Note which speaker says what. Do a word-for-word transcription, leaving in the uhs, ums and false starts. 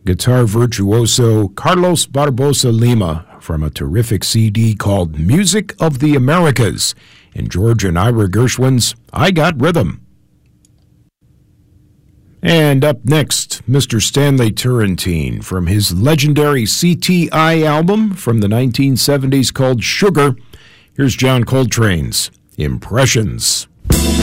Speaker 1: guitar virtuoso Carlos Barbosa Lima from a terrific C D called Music of the Americas, and George and Ira Gershwin's I Got Rhythm. And up next, Mister Stanley Turrentine from his legendary C T I album from the nineteen seventies called Sugar. Here's John Coltrane's Impressions.